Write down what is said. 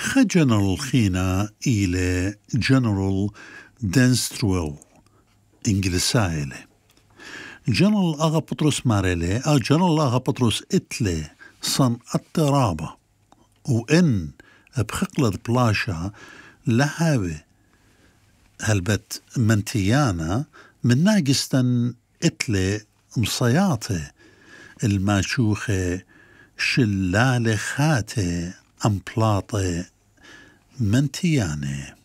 جنرال خينا إلى جنرال دنسترويل إنجلسايلة جنرال أغا بطرس ماريلي جنرال أغا بطرس إتلي صن الترابة وإن بخقلة بلاشا لهاوي هلبت منتيانا من ناقستن إتلي مصياطي الماشوخة شلالة خاتي أمبلاطي منتياني